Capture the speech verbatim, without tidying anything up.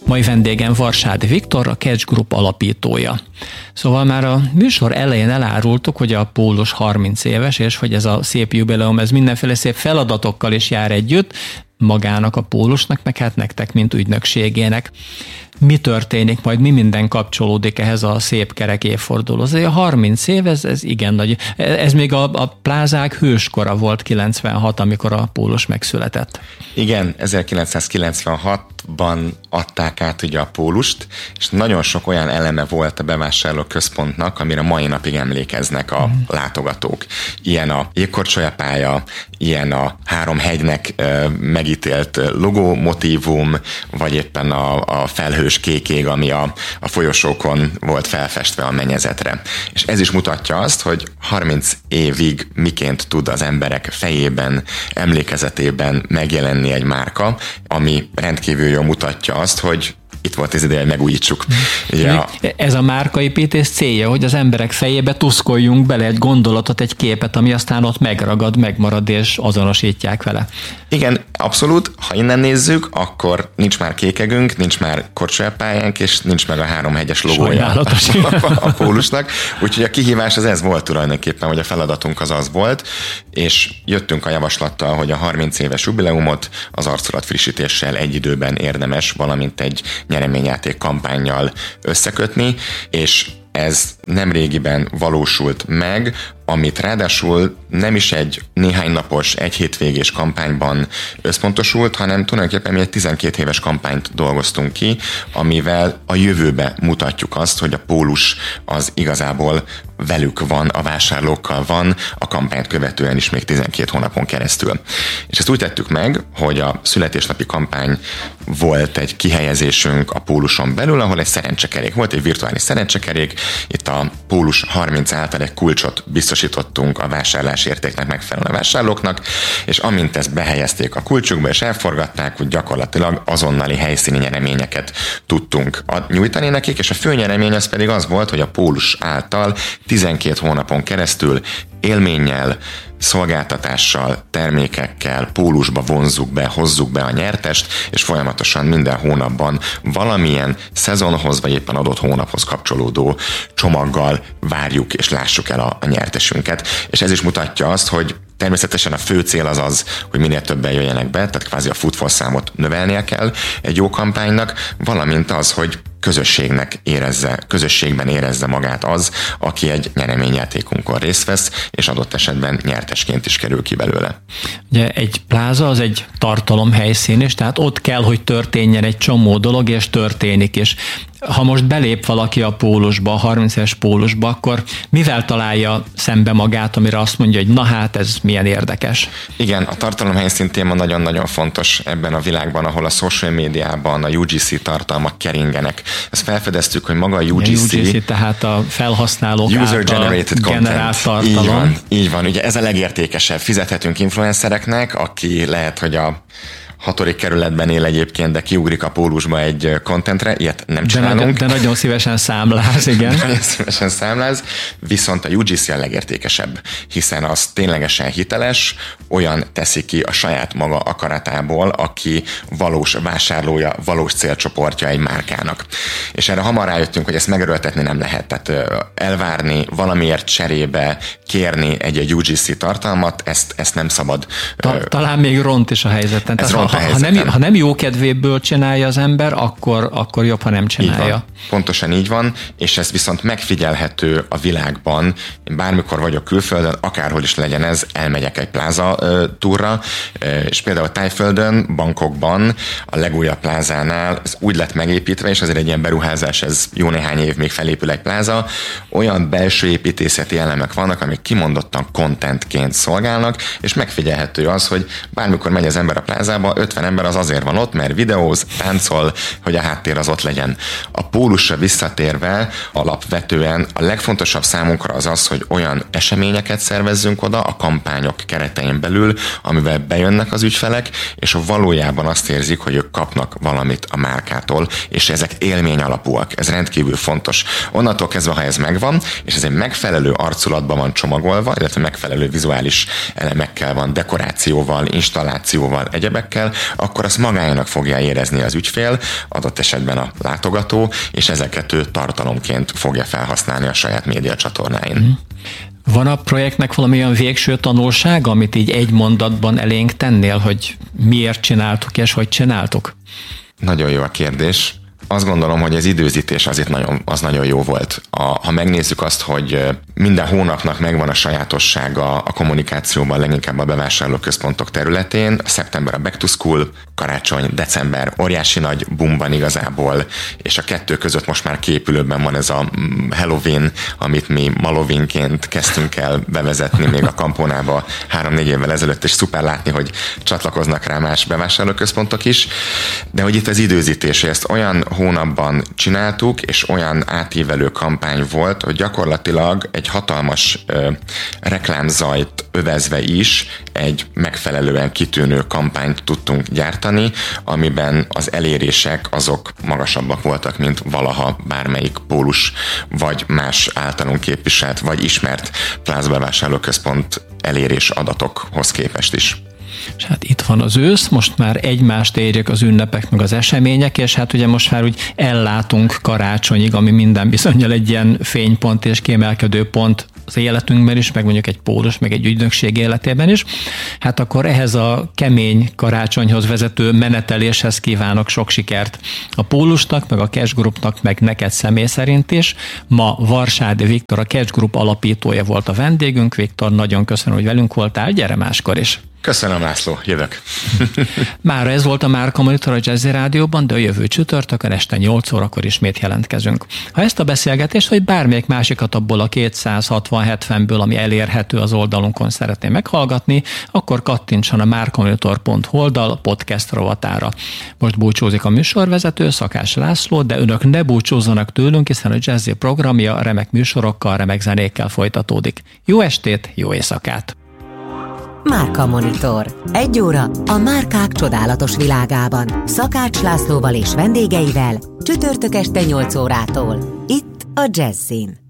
Mai vendégem Varsádi Viktor, a Catch Group alapítója. Szóval már a műsor elején elárultuk, hogy a Pólus harminc éves, és hogy ez a szép jubileum, ez mindenféle szép feladatokkal is jár együtt, magának a Pólusnak, meg hát nektek, mint ügynökségének. Mi történik majd, mi minden kapcsolódik ehhez a szép kerek évfordulóhoz? A harminc év, ez, ez igen nagy. Ez még a, a plázák hőskora volt kilencvenhat, amikor a Pólus megszületett. Igen, ezerkilencszázkilencvenhatban adták át ugye a Pólust, és nagyon sok olyan eleme volt a bevásárló központnak, amire mai napig emlékeznek a mm. látogatók. Ilyen a jégkorcsolyapálya, ilyen a három hegynek e, megítélt logó motívum, vagy éppen a, a felhős kék ég, ami a, a folyosókon volt felfestve a mennyezetre. És ez is mutatja azt, hogy harminc évig miként tud az emberek fejében, emlékezetében megjelenni egy márka, ami rendkívül jól mutatja azt, hogy itt volt az ideje, hogy megújítsuk. Ja. Ez a márkaépítés célja, hogy az emberek fejébe tuszkoljunk bele egy gondolatot, egy képet, ami aztán ott megragad, megmarad és azonosítják vele. Igen, abszolút. Ha innen nézzük, akkor nincs már kékegünk, nincs már korcsolyapályánk, és nincs meg a háromhegyes logója a, a Pólusnak. Úgyhogy a kihívás az ez volt tulajdonképpen, hogy a feladatunk az az volt, és jöttünk a javaslattal, hogy a harminc éves jubileumot az arculat frissítéssel egy időben érdemes, valamint egy nyereményjáték kampánnyal összekötni, és ez nemrégiben valósult meg, amit ráadásul nem is egy néhány napos, egy hétvégés kampányban összpontosult, hanem tulajdonképpen mi egy tizenkét éves kampányt dolgoztunk ki, amivel a jövőbe mutatjuk azt, hogy a Pólus az igazából velük van, a vásárlókkal van, a kampányt követően is még tizenkét hónapon keresztül. És ezt úgy tettük meg, hogy a születésnapi kampány volt egy kihelyezésünk a Póluson belül, ahol egy szerencsekerék volt, egy virtuális szerencsekerék, itt a Pólus harminc által egy kulcsot biztosítottunk a vásárlási értéknek megfelelően a vásárlóknak, és amint ezt behelyezték a kulcsukba és elforgatták, úgy gyakorlatilag azonnali helyszíni nyereményeket tudtunk nyújtani nekik, és a fő nyeremény az pedig az volt, hogy a Pólus által tizenkét hónapon keresztül élménnyel, szolgáltatással, termékekkel Pólusba vonzzuk be, hozzuk be a nyertest, és folyamatosan minden hónapban valamilyen szezonhoz, vagy éppen adott hónaphoz kapcsolódó csomaggal várjuk és lássuk el a, a nyertesünket. És ez is mutatja azt, hogy természetesen a fő cél az az, hogy minél többen jöjjenek be, tehát kvázi a footfall számot növelnie kell egy jó kampánynak, valamint az, hogy közösségnek érezze, közösségben érezze magát az, aki egy nyereményjátékunkon részt vesz, és adott esetben nyertesként is kerül ki belőle. Ugye egy pláza az egy tartalomhelyszín is, tehát ott kell, hogy történjen egy csomó dolog, és történik is. Ha most belép valaki a Pólusba, a harminc éves Pólusba, akkor mivel találja szembe magát, amire azt mondja, hogy na hát ez milyen érdekes? Igen, a tartalomhelyszín téma nagyon-nagyon fontos ebben a világban, ahol a social médiában a U G C tartalmak keringenek. Ezt felfedeztük, hogy maga a U G C... A U G C tehát a felhasználók user által generated generált tartalom. Így van, így van. Ugye ez a legértékesebb. Fizethetünk influencereknek, aki lehet, hogy a hatodik kerületben él egyébként, de kiugrik a Pólusba egy contentre, ilyet nem csinálunk. De, nagy, de nagyon szívesen számláz, igen. Nagyon szívesen számláz, viszont a U G C a legértékesebb, hiszen az ténylegesen hiteles, olyan teszi ki a saját maga akaratából, aki valós vásárlója, valós célcsoportja egy márkának. És erre hamar rájöttünk, hogy ezt megerőltetni nem lehet. Tehát elvárni, valamiért cserébe kérni egy-egy U G C tartalmat, ezt, ezt nem szabad. Ta, talán még ront is a helyzeten. Ez ha, ront a ha, nem, ha nem jó kedvéből csinálja az ember, akkor, akkor jobb, ha nem csinálja. Így van. Pontosan így van, és ez viszont megfigyelhető a világban. Én bármikor vagyok külföldön, akárhol is legyen ez, elmegyek egy pláza uh, túra, uh, és például Tájföldön, Bangkokban, a legújabb plázánál ez úgy lett megépítve, és azért egy ilyen beruházás, ez jó néhány év még felépül egy pláza, olyan belső építészeti elemek vannak, amik kimondottan contentként szolgálnak, és megfigyelhető az, hogy bármikor megy az ember a plázába, ötven ember az azért van ott, mert videóz, táncol, hogy a háttér az ott legyen. A Pólusra visszatérve alapvetően a legfontosabb számunkra az az, hogy olyan eseményeket szervezzünk oda a kampányok keretein belül, amivel bejönnek az ügyfelek, és valójában azt érzik, hogy ők kapnak valamit a márkától, és ezek élmény alapúak. Ez rendkívül fontos. Onnantól kezdve, ha ez megvan, és ez egy megfelelő arculatban van csomagolva, illetve megfelelő vizuális elemekkel van, dekorációval, installációval, egyebekkel, ügyfél, akkor azt magának fogja érezni az ügyfél, adott esetben a látogató, és ezeket ő tartalomként fogja felhasználni a saját médiacsatornáin. Mm. Van a projektnek valamilyen végső tanulsága, amit így egy mondatban elénk tennél, hogy miért csináltuk és hogy csináltuk? Nagyon jó a kérdés. Azt gondolom, hogy az időzítés azért nagyon, az nagyon jó volt. A, ha megnézzük azt, hogy minden hónapnak megvan a sajátossága a kommunikációban, leginkább a bevásárlóközpontok területén, szeptember a Back to School, karácsony, december óriási nagy boom van igazából, és a kettő között most már kiépülőben van ez a Halloween, amit mi Malovinként kezdtünk el bevezetni még a Kampónába három-négy évvel ezelőtt, és szuper látni, hogy csatlakoznak rá más bevásárlóközpontok is, de hogy itt az időzítés, hogy ezt olyan hónapban csináltuk, és olyan átívelő kampány volt, hogy gyakorlatilag egy hatalmas ö, reklámzajt övezve is egy megfelelően kitűnő kampányt tudtunk gyártani, amiben az elérések azok magasabbak voltak, mint valaha bármelyik pólus, vagy más általunk képviselt, vagy ismert plázabevásárlóközpont elérés adatokhoz képest is. És hát itt van az ősz, most már egymást érjük az ünnepek meg az események, és hát ugye most már úgy ellátunk karácsonyig, ami minden bizonnyal egy ilyen fénypont és kiemelkedő pont az életünkben is, meg mondjuk egy pólus, meg egy ügynökség életében is. Hát akkor ehhez a kemény karácsonyhoz vezető meneteléshez kívánok sok sikert a pólusnak, meg a Cash Groupnak, meg neked személy szerint is. Ma Varsádi Viktor, a Cash Group alapítója volt a vendégünk. Viktor, nagyon köszönöm, hogy velünk voltál, gyere máskor is. Köszönöm, László, jövök. Mára ez volt a Márka Monitor a Jazzy Rádióban, de a jövő csütörtökön este nyolc órakor ismét jelentkezünk. Ha ezt a beszélgetést, vagy bármelyik másikat abból a kétszázhatvan-hetvenből, ami elérhető az oldalunkon szeretné meghallgatni, akkor kattintson a márkamonitor pont hu oldal podcast rovatára. Most búcsózik a műsorvezető, Szakás László, de önök ne búcsózzanak tőlünk, hiszen a Jazzy programja remek műsorokkal, remek zenékkel folytatódik. Jó estét, jó éjszakát! Márka Monitor. Egy óra a márkák csodálatos világában. Szakács Lászlóval és vendégeivel csütörtök este nyolc órától. Itt a Jazzin.